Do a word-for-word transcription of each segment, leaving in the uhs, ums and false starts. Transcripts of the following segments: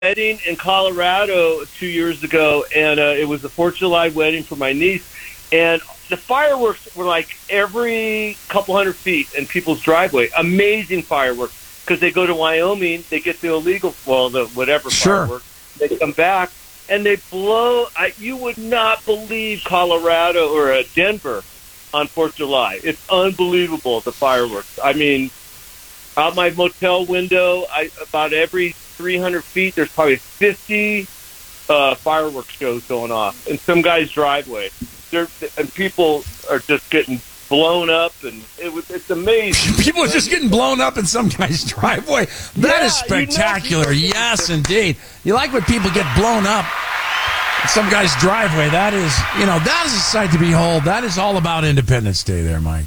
wedding in Colorado two years ago, and uh, it was a Fourth of July wedding for my niece, and the fireworks were like every couple hundred feet in people's driveway. Amazing fireworks, because they go to Wyoming, they get the illegal, well, the whatever sure. fireworks, they come back, and they blow. I, you would not believe Colorado or uh, Denver on Fourth of July. It's unbelievable, the fireworks. I mean, out my motel window, I, about every three hundred feet, there's probably fifty uh, fireworks shows going off in some guy's driveway. They're, and people are just getting blown up, and it was, it's amazing. People are just getting blown up in some guy's driveway. That yeah, is spectacular. You know, yes, indeed. You like when people get blown up in some guy's driveway. That is, you know, that is a sight to behold. That is all about Independence Day there, Mike.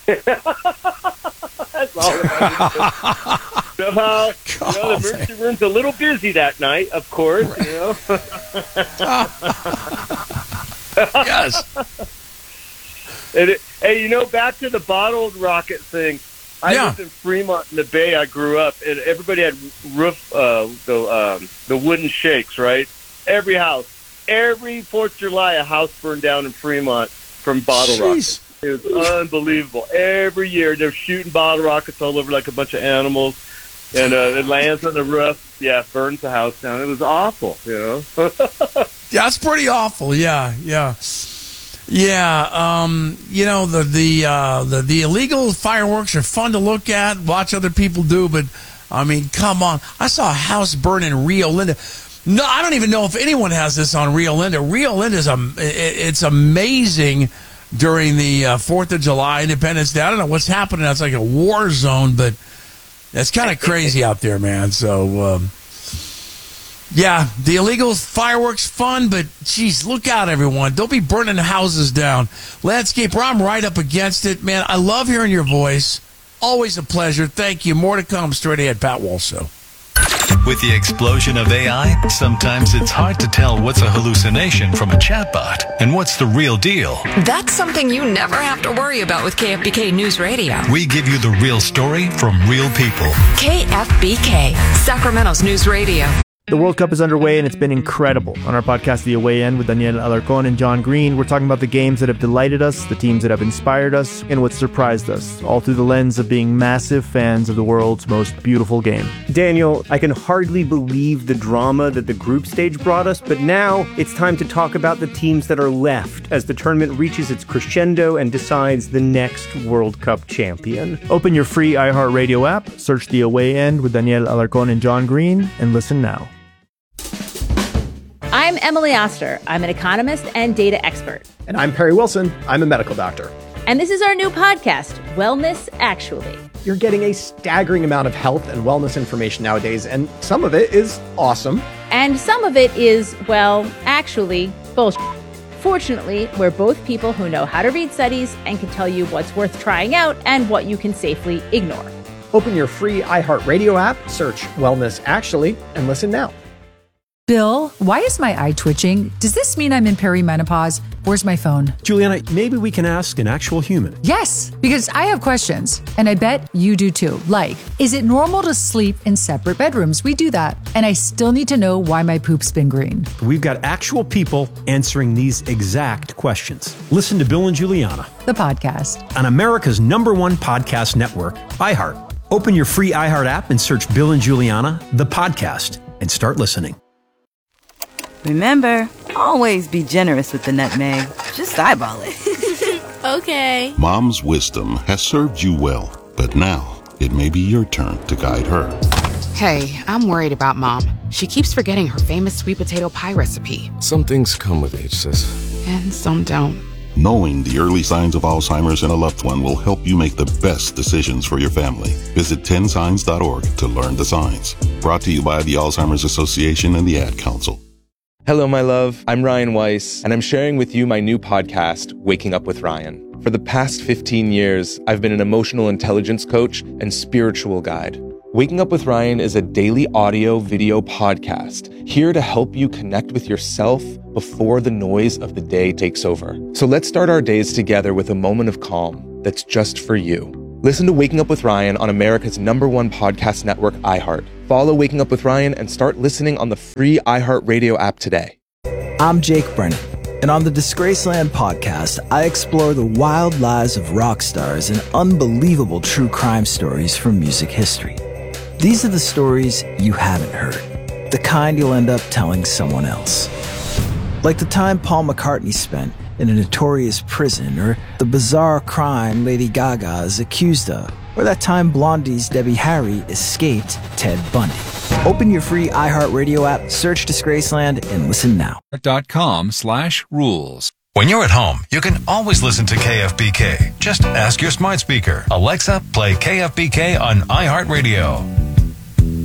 That's all about it. Somehow, you know, the emergency room's a little busy that night, of course, you know. Yes. And it, hey, you know, back to the bottled rocket thing. I yeah. lived in Fremont in the Bay. I grew up, and everybody had roof, uh, the um, the wooden shakes, right? Every house, every Fourth of July, a house burned down in Fremont from bottle Jeez. rockets. It was unbelievable. Every year, they're shooting bottle rockets all over like a bunch of animals, and uh, it lands on the roof. Yeah, burns the house down. It was awful, you know. Yeah, that's pretty awful. Yeah, yeah. Yeah, um, you know, the the, uh, the the illegal fireworks are fun to look at, watch other people do, but, I mean, come on. I saw a house burn in Rio Linda. No, I don't even know if anyone has this on Rio Linda. Rio Linda is, a, it's amazing during the uh, fourth of July, Independence Day. I don't know what's happening. It's like a war zone, but it's kind of crazy out there, man. So, um, yeah, the illegal fireworks fun, but geez, look out, everyone. Don't be burning the houses down. Landscaper, I'm right up against it. Man, I love hearing your voice. Always a pleasure. Thank you. More to come straight ahead. Pat Walsh Show. With the explosion of A I, sometimes it's hard to tell what's a hallucination from a chatbot and what's the real deal. That's something you never have to worry about with K F B K News Radio. We give you the real story from real people. K F B K, Sacramento's News Radio. The World Cup is underway, and it's been incredible. On our podcast, The Away End, with Daniel Alarcón and John Green, we're talking about the games that have delighted us, the teams that have inspired us, and what surprised us, all through the lens of being massive fans of the world's most beautiful game. Daniel, I can hardly believe the drama that the group stage brought us, but now it's time to talk about the teams that are left as the tournament reaches its crescendo and decides the next World Cup champion. Open your free iHeartRadio app, search The Away End with Daniel Alarcón and John Green, and listen now. I'm Emily Oster. I'm an economist and data expert. And I'm Perry Wilson. I'm a medical doctor. And this is our new podcast, Wellness Actually. You're getting a staggering amount of health and wellness information nowadays, and some of it is awesome. And some of it is, well, actually, bullshit. Fortunately, we're both people who know how to read studies and can tell you what's worth trying out and what you can safely ignore. Open your free iHeartRadio app, search Wellness Actually, and listen now. Bill, why is my eye twitching? Does this mean I'm in perimenopause? Where's my phone? Juliana, maybe we can ask an actual human. Yes, because I have questions, and I bet you do too. Like, is it normal to sleep in separate bedrooms? We do that. And I still need to know why my poop's been green. We've got actual people answering these exact questions. Listen to Bill and Juliana, the podcast, on America's number one podcast network, iHeart. Open your free iHeart app and search Bill and Juliana, the podcast, and start listening. Remember, always be generous with the nutmeg. Just eyeball it. Okay. Mom's wisdom has served you well, but now it may be your turn to guide her. Hey, I'm worried about Mom. She keeps forgetting her famous sweet potato pie recipe. Some things come with age, sis. And some don't. Knowing the early signs of Alzheimer's in a loved one will help you make the best decisions for your family. Visit ten signs dot org to learn the signs. Brought to you by the Alzheimer's Association and the Ad Council. Hello, my love. I'm Ryan Weiss, and I'm sharing with you my new podcast, Waking Up with Ryan. For the past fifteen years, I've been an emotional intelligence coach and spiritual guide. Waking Up with Ryan is a daily audio video podcast here to help you connect with yourself before the noise of the day takes over. So let's start our days together with a moment of calm that's just for you. Listen to Waking Up with Ryan on America's number one podcast network, iHeart. Follow Waking Up with Ryan and start listening on the free iHeartRadio app today. I'm Jake Brennan, and on the Disgraceland podcast, I explore the wild lives of rock stars and unbelievable true crime stories from music history. These are the stories you haven't heard, the kind you'll end up telling someone else. Like the time Paul McCartney spent in a notorious prison, or the bizarre crime Lady Gaga is accused of, or that time Blondie's Debbie Harry escaped Ted Bundy. Open your free iHeartRadio app, search Disgraceland, and listen now. Dot com slash rules. When you're at home, you can always listen to K F B K. Just ask your smart speaker, Alexa, play K F B K on iHeartRadio.